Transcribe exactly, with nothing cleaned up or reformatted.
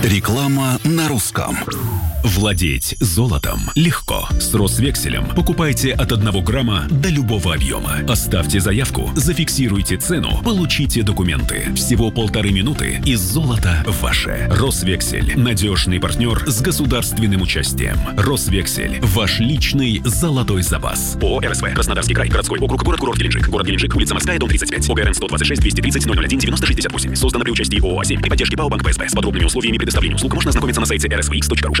Реклама на русском. Владеть золотом легко. С Росвекселем покупайте от одного грамма до любого объема. Оставьте заявку, зафиксируйте цену, получите документы. Всего полторы минуты и золото ваше. Росвексель – надежный партнер с государственным участием. Росвексель – ваш личный золотой запас. ООО «РСВ». Краснодарский край. Городской округ. Город-курорт Геленджик. Город Геленджик. Улица Морская, дом тридцать пять. ОГРН сто двадцать шесть двести тридцать ноль ноль один девяносто шестьдесят восемь. Создано при участии ООО «А семь» при поддержке ПАО «Банк ПСБ». С подробными условиями предоставления услуг можно ознакомиться на сайте эр эс вэ икс точка ру.